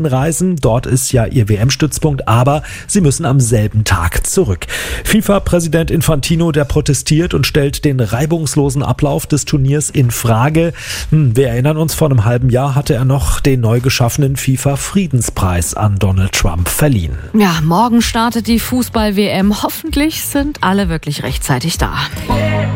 reisen. Dort ist ja ihr WM-Stützpunkt, aber sie müssen am selben Tag zurück. FIFA-Präsident Infantino, der protestiert und stellt den reibungslosen Ablauf des Turniers in Frage. Wir erinnern uns, vor einem halben Jahr hatte er noch den neu geschaffenen FIFA-Friedenspreis an Donald Trump verliehen. Ja, morgen startet die Fußball-WM. Hoffentlich sind alle wirklich rechtzeitig da.